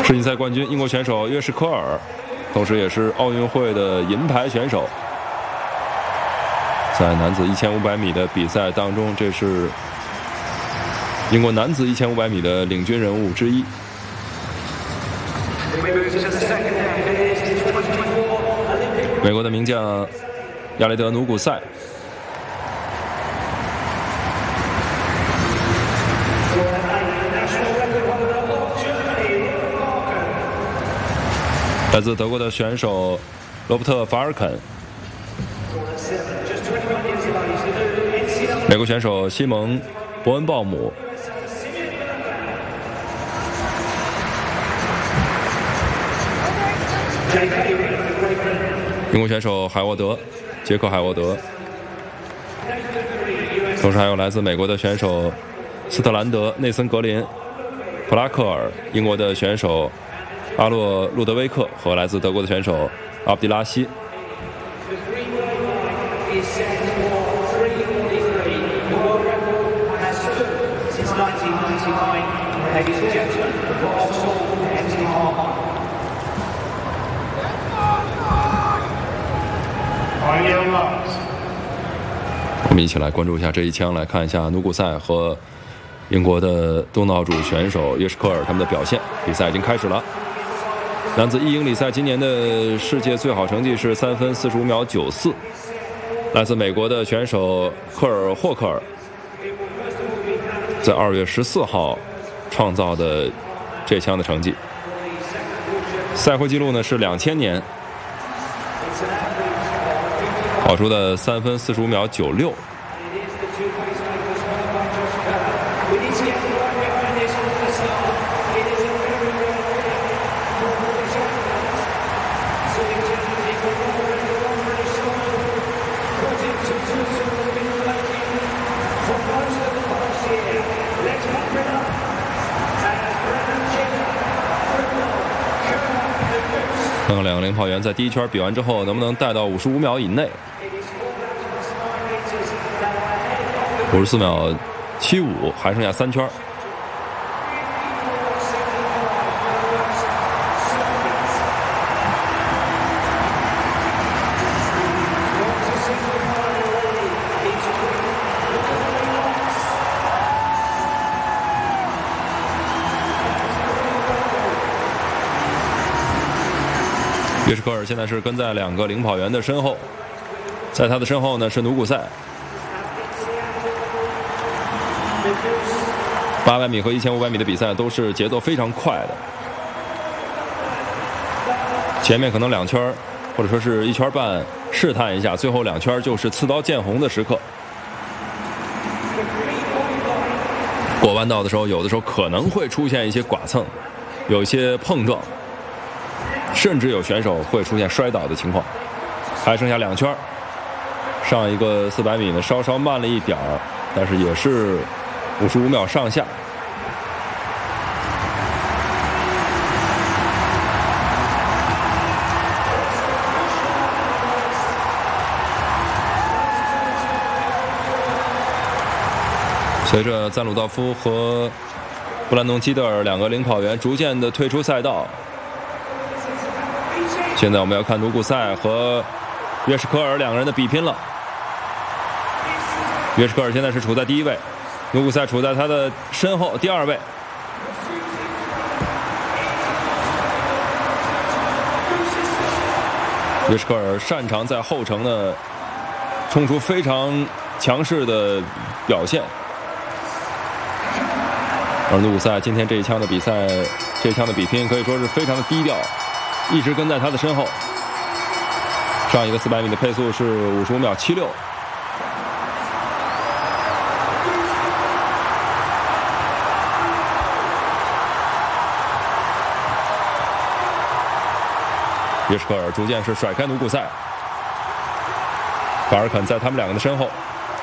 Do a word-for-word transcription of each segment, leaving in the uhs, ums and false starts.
世锦赛冠军英国选手约什科尔，同时也是奥运会的银牌选手。在男子一千五百米的比赛当中，这是英国男子一千五百米的领军人物之一。美国的名将亚雷德·努古塞。来自德国的选手罗伯特·法尔肯，美国选手西蒙·伯恩鲍姆，英国选手海沃德，杰克·海沃德，同时还有来自美国的选手斯特兰德、内森·格林、普拉克尔，英国的选手阿洛·路德维克和来自德国的选手阿布迪拉西。我们一起来关注一下这一枪，来看一下努古塞和英国的东道主选手约什科尔他们的表现。比赛已经开始了。男子一英里赛今年的世界最好成绩是三分四十五秒九四，来自美国的选手科尔霍克尔在二月十四号创造的这枪的成绩。赛会纪录呢是两千年跑出的三分四十五秒九六。看看两个领跑员在第一圈比完之后能不能带到五十五秒以内。五十四秒七五，还剩下三圈。约什科尔现在是跟在两个领跑员的身后，在他的身后呢是努古塞。八百米和一千五百米的比赛都是节奏非常快的，前面可能两圈或者说是一圈半试探一下，最后两圈就是刺刀见红的时刻。过弯道的时候，有的时候可能会出现一些剐蹭，有一些碰撞，甚至有选手会出现摔倒的情况。还剩下两圈，上一个四百米呢稍稍慢了一点儿，但是也是五十五秒上下。随着赞鲁道夫和布兰农基德尔两个领跑员逐渐的退出赛道，现在我们要看努古塞和约什科尔两个人的比拼了。约什科尔现在是处在第一位，努古塞处在他的身后第二位。约什科尔擅长在后程呢冲出非常强势的表现，而努古塞今天这一枪的比赛，这一枪的比拼可以说是非常的低调，一直跟在他的身后。上一个四百米的配速是五十五秒七六。约什科尔逐渐是甩开努古塞，法尔肯在他们两个的身后。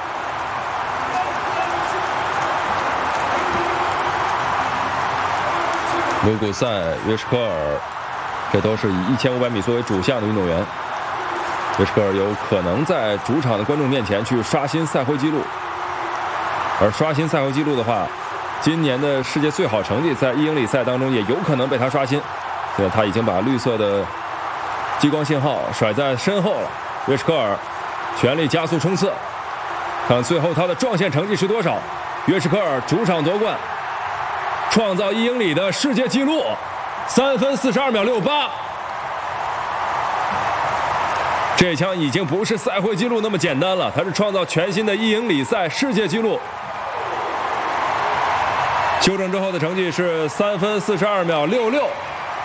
努古塞、约什科尔，这都是以一千五百米作为主项的运动员。约什科尔有可能在主场的观众面前去刷新赛会纪录，而刷新赛会纪录的话， 今年的世界最好成绩在一英里赛当中也有可能被他刷新。对，他已经把绿色的激光信号甩在身后了。约什科尔全力加速冲刺，看最后他的撞线成绩是多少。约什科尔主场夺冠，创造一英里的世界纪录，三分四十二秒六八。这枪已经不是赛会纪录那么简单了，他是创造全新的一英里赛世界纪录。修正之后的成绩是三分四十二秒六六。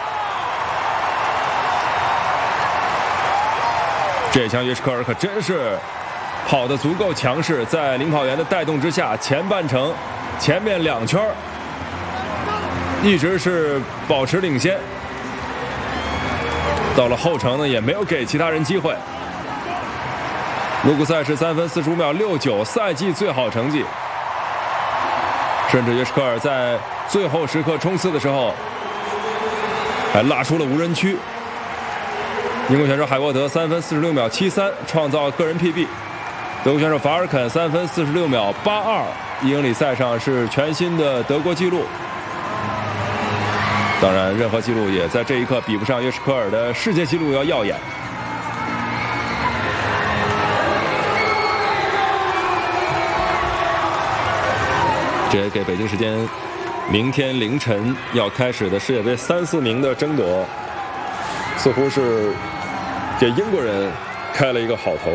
这枪约什科尔可真是跑得足够强势，在领跑员的带动之下，前半程前面两圈一直是保持领先，到了后程呢也没有给其他人机会。卢古塞是三分四十五秒六九，赛季最好成绩。甚至约什科尔在最后时刻冲刺的时候还拉出了无人区。英国选手海沃德三分四十六秒七三，创造个人 P B。德国选手法尔肯三分四十六秒八二，一英里赛上是全新的德国纪录。当然，任何纪录也在这一刻比不上约什科尔的世界纪录要耀眼。这也给北京时间明天凌晨要开始的世界杯三四名的争夺，似乎是给英国人开了一个好头。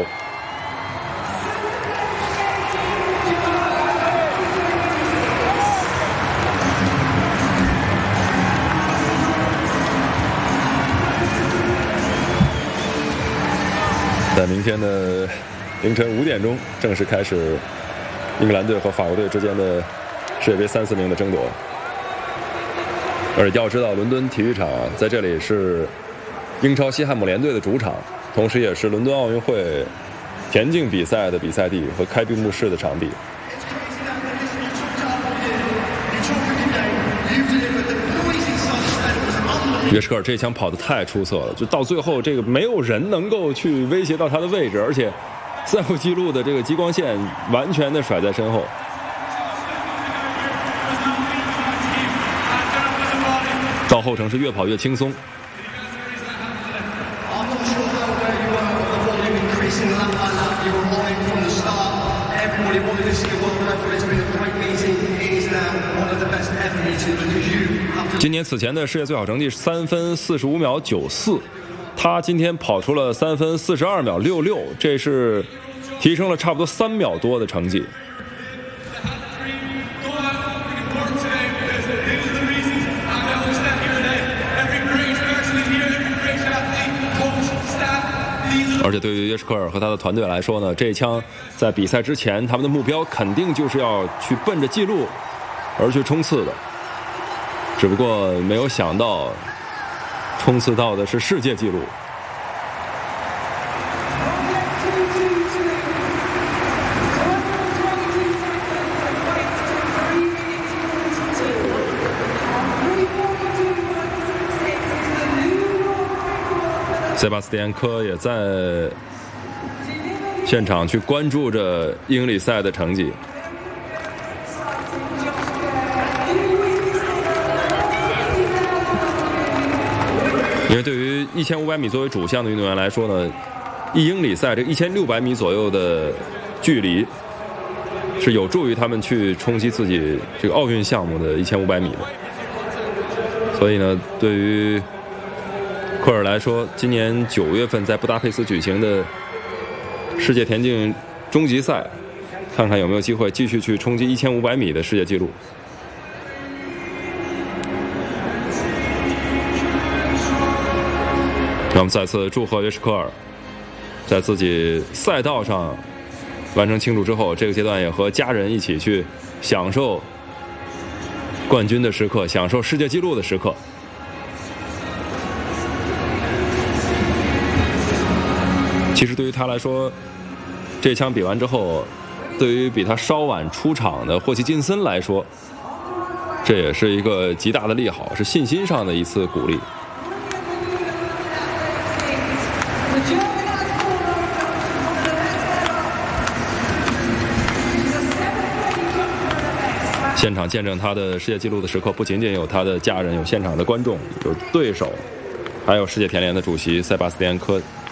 在明天的凌晨五点钟正式开始英格兰队和法国队之间的世界杯三四名的争夺。而要知道，伦敦体育场在这里是英超西汉姆联队的主场，同时也是伦敦奥运会田径比赛的比赛地和开闭幕式的场地。约什科尔这枪跑得太出色了，就到最后这个没有人能够去威胁到他的位置，而且赛后记录的这个激光线完全的甩在身后。到后程是越跑越轻松。今年此前的世界最好成绩是三分四十五秒九四，他今天跑出了三分四十二秒六六，这是提升了差不多三秒多的成绩。而且对于约什科尔和他的团队来说呢，这一枪在比赛之前，他们的目标肯定就是要去奔着记录而去冲刺的。只不过没有想到，冲刺到的是世界纪录。塞巴斯蒂安·科也在现场去关注着英里赛的成绩。因为对于一千五百米作为主项的运动员来说呢，一英里赛这一千六百米左右的距离是有助于他们去冲击自己这个奥运项目的一千五百米的。所以呢，对于科尔来说，今年九月份在布达佩斯举行的世界田径终极赛，看看有没有机会继续去冲击一千五百米的世界纪录。让我们再次祝贺约什科尔在自己赛道上完成庆祝之后，这个阶段也和家人一起去享受冠军的时刻，享受世界纪录的时刻。其实对于他来说，这枪比完之后，对于比他稍晚出场的霍奇金森来说，这也是一个极大的利好，是信心上的一次鼓励。 现场见证他的世界纪录的时刻，不仅仅有他的家人，有现场的观众，有对手，还有世界田联的主席塞巴斯蒂安·科